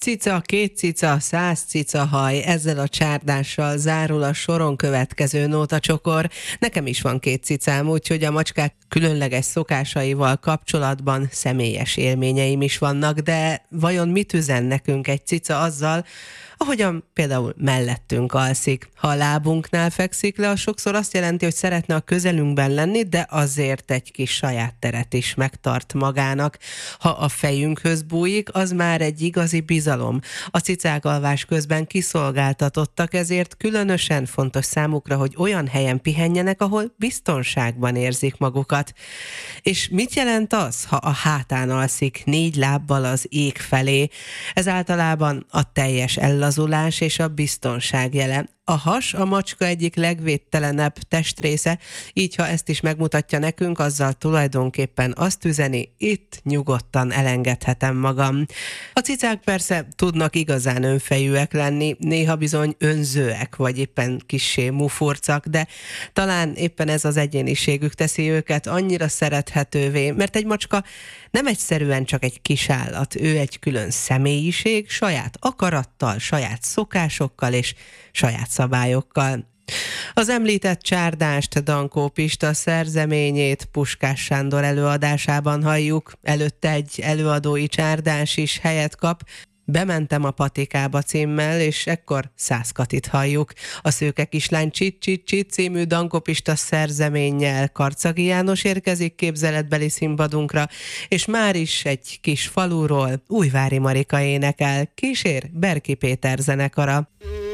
cica, 2 cica, 100 cica haj, ezzel a csárdással zárul a soron következő nótacsokor. Nekem is van 2 cicám, úgyhogy a macskák különleges szokásaival kapcsolatban személyes élményeim is vannak, de vajon mit üzen nekünk egy cica azzal, ahogyan például mellettünk alszik? Ha a lábunknál fekszik le, az sokszor azt jelenti, hogy szeretne a közelünkben lenni, de azért egy kis saját teret is megtart magának. Ha a fejünkhöz bújik, az már egy igazi bizalom. A cicák alvás közben kiszolgáltatottak, ezért különösen fontos számukra, hogy olyan helyen pihenjenek, ahol biztonságban érzik magukat. És mit jelent az, ha a hátán alszik 4 lábbal az ég felé? Ez általában a teljes ellazulás és a biztonság jele. A has a macska egyik legvédtelenebb testrésze, így ha ezt is megmutatja nekünk, azzal tulajdonképpen azt üzeni, itt nyugodtan elengedhetem magam. A cicák persze tudnak igazán önfejűek lenni, néha bizony önzőek, vagy éppen kissé mufurcak, de talán éppen ez az egyéniségük teszi őket annyira szerethetővé, mert egy macska nem egyszerűen csak egy kis állat, ő egy külön személyiség, saját akarattal, saját szokásokkal és saját szabályokkal. Az említett csárdást, Dankó Pista szerzeményét Puskás Sándor előadásában halljuk, előtte egy előadói csárdás is helyet kap, Bementem a patikába címmel, és ekkor Szász Katit halljuk. A Szőke kislány Csit-Csit-Csit című Dankó Pista szerzeménnyel Karcagi János érkezik képzeletbeli színpadunkra, és már is egy kis faluról Újvári Marika énekel, kísér Berki Péter zenekara.